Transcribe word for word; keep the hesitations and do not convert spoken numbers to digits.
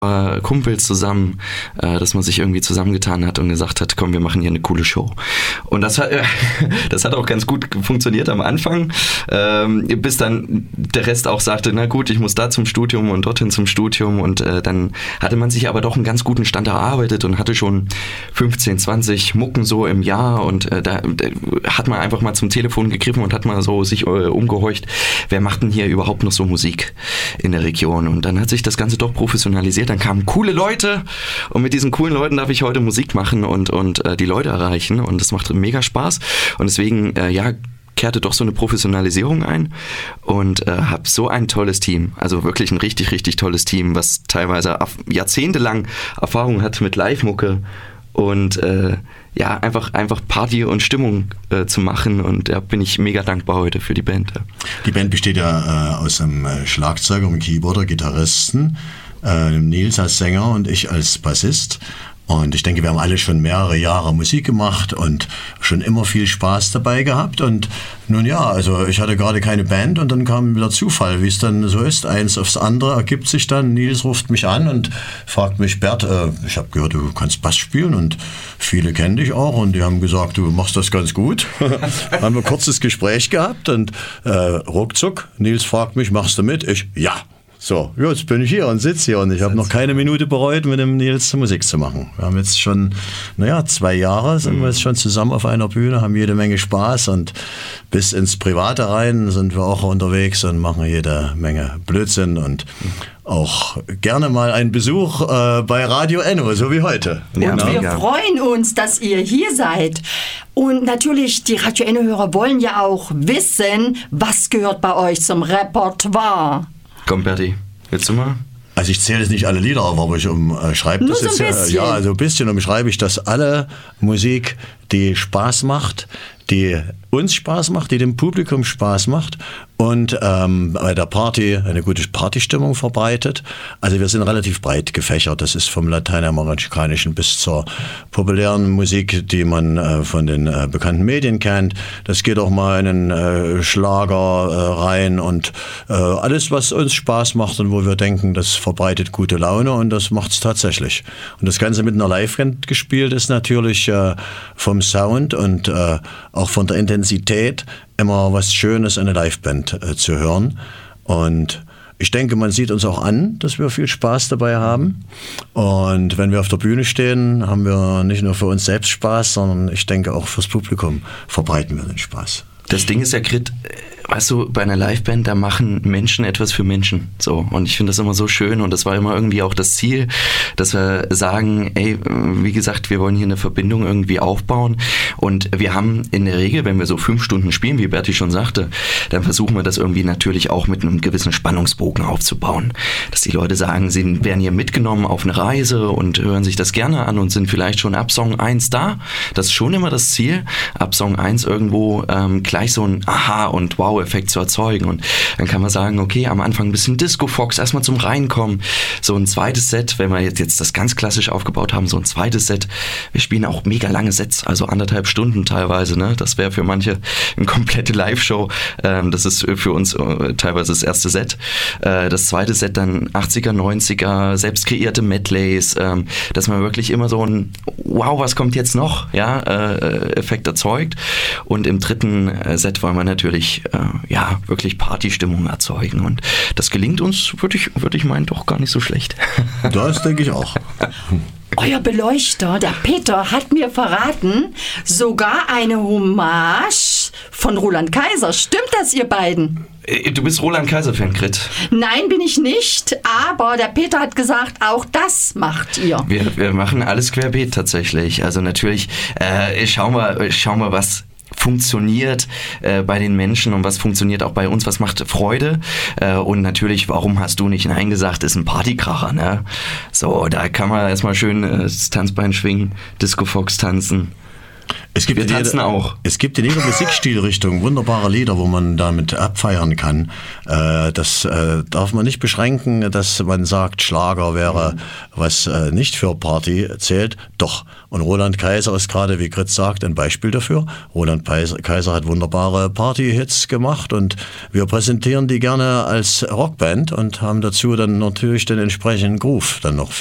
Kumpels zusammen, äh, dass man sich irgendwie zusammengetan hat und gesagt hat, komm, wir machen hier eine coole Show. Und das hat, äh, das hat auch ganz gut funktioniert am Anfang, ähm, bis dann der Rest auch sagte, na gut, ich muss da zum Studium und dorthin zum Studium und äh, dann hatte man sich aber doch einen ganz guten Stand erarbeitet und hatte schon fünfzehn, zwanzig Mucken so im Jahr und äh, da, da hat man einfach mal zum Telefon gegriffen und hat mal so sich äh, umgehorcht, wer macht denn hier überhaupt noch so Musik in der Region? Und dann hat sich das Ganze doch professionalisiert. Dann kamen coole Leute und mit diesen coolen Leuten darf ich heute Musik machen und, und äh, die Leute erreichen und das macht mega Spaß und deswegen, äh, ja, kehrte doch so eine Professionalisierung ein und äh, habe so ein tolles Team, also wirklich ein richtig, richtig tolles Team, was teilweise jahrzehntelang Erfahrung hat mit Live-Mucke und äh, ja, einfach, einfach Party und Stimmung äh, zu machen und da bin ich mega dankbar heute für die Band. Ja. Die Band besteht ja äh, aus einem Schlagzeuger, einem Keyboarder, Gitarristen, äh, Nils als Sänger und ich als Bassist. Und ich denke, wir haben alle schon mehrere Jahre Musik gemacht und schon immer viel Spaß dabei gehabt. Und nun ja, also ich hatte gerade keine Band und dann kam wieder Zufall, wie es dann so ist. Eins aufs andere ergibt sich dann. Nils ruft mich an und fragt mich, Bert, äh, ich habe gehört, du kannst Bass spielen und viele kennen dich auch und die haben gesagt, du machst das ganz gut. Haben wir ein kurzes Gespräch gehabt und äh, ruckzuck, Nils fragt mich, machst du mit? Ich, ja. So, jetzt bin ich hier und sitze hier und ich habe noch keine Minute bereut, mit dem Nils Musik zu machen. Wir haben jetzt schon, naja, zwei Jahre sind wir jetzt schon zusammen auf einer Bühne, haben jede Menge Spaß und bis ins Private rein sind wir auch unterwegs und machen jede Menge Blödsinn und auch gerne mal einen Besuch äh, bei Radio Enno, so wie heute. Ja, und wir freuen uns, dass ihr hier seid. Und natürlich, die Radio Enno-Hörer wollen ja auch wissen, was gehört bei euch zum Repertoire. Komm, Berti, willst du mal? Also ich zähle jetzt nicht alle Lieder auf, aber ich umschreibe das so jetzt. Bisschen. Ja, also ein bisschen umschreibe ich, dass alle Musik, die Spaß macht, die uns Spaß macht, die dem Publikum Spaß macht und ähm, bei der Party eine gute Partystimmung verbreitet. Also wir sind relativ breit gefächert. Das ist vom Lateinamerikanischen bis zur populären Musik, die man äh, von den äh, bekannten Medien kennt. Das geht auch mal in einen äh, Schlager äh, rein und äh, alles, was uns Spaß macht und wo wir denken, das verbreitet gute Laune und das macht es tatsächlich. Und das Ganze mit einer Live-Band gespielt ist natürlich äh, vom Sound und äh, auch von der Intensität immer was Schönes, eine Liveband äh, zu hören. Und ich denke, man sieht uns auch an, dass wir viel Spaß dabei haben. Und wenn wir auf der Bühne stehen, haben wir nicht nur für uns selbst Spaß, sondern ich denke auch fürs Publikum verbreiten wir den Spaß. Das Ding ist ja, Grit, weißt du, bei einer Liveband, da machen Menschen etwas für Menschen. So. Und ich finde das immer so schön und das war immer irgendwie auch das Ziel, dass wir sagen, ey, wie gesagt, wir wollen hier eine Verbindung irgendwie aufbauen und wir haben in der Regel, wenn wir so fünf Stunden spielen, wie Berti schon sagte, dann versuchen wir das irgendwie natürlich auch mit einem gewissen Spannungsbogen aufzubauen. Dass die Leute sagen, sie werden hier mitgenommen auf eine Reise und hören sich das gerne an und sind vielleicht schon ab Song eins da. Das ist schon immer das Ziel, ab Song eins irgendwo ähm, gleich so ein Aha- und Wow-Effekt zu erzeugen. Und dann kann man sagen, okay, am Anfang ein bisschen Disco-Fox, erstmal zum Reinkommen. So ein zweites Set, wenn wir jetzt, jetzt das ganz klassisch aufgebaut haben, so ein zweites Set. Wir spielen auch mega lange Sets, also anderthalb Stunden teilweise. Ne? Das wäre für manche eine komplette Live-Show. Ähm, das ist für uns äh, teilweise das erste Set. Äh, das zweite Set dann achtziger, neunziger, selbst kreierte Medleys, ähm, dass man wirklich immer so ein Wow, was kommt jetzt noch? Ja, äh, Effekt erzeugt. Und im dritten Set wollen wir natürlich äh, ja, wirklich Partystimmung erzeugen und das gelingt uns, würde ich, würd ich meinen, doch gar nicht so schlecht. Das denke ich auch. Euer Beleuchter, der Peter, hat mir verraten, sogar eine Hommage von Roland Kaiser. Stimmt das, ihr beiden? Du bist Roland Kaiser-Fan, Grit? Nein, bin ich nicht, aber der Peter hat gesagt, auch das macht ihr. Wir, wir machen alles querbeet tatsächlich. Also natürlich äh, schauen wir, schauen wir, was funktioniert äh, bei den Menschen und was funktioniert auch bei uns, was macht Freude äh, und natürlich, warum hast du nicht Nein gesagt, ist ein Partykracher, ne? So, da kann man erstmal schön äh, das Tanzbein schwingen, Disco Fox tanzen. Es gibt Wir tanzen jede, auch. Es gibt in jeder Musikstilrichtung wunderbare Lieder, wo man damit abfeiern kann. Äh, das äh, darf man nicht beschränken, dass man sagt, Schlager wäre, was äh, nicht für Party zählt. Doch. Und Roland Kaiser ist gerade, wie Gritz sagt, ein Beispiel dafür. Roland Kaiser hat wunderbare Party-Hits gemacht und wir präsentieren die gerne als Rockband und haben dazu dann natürlich den entsprechenden Groove dann noch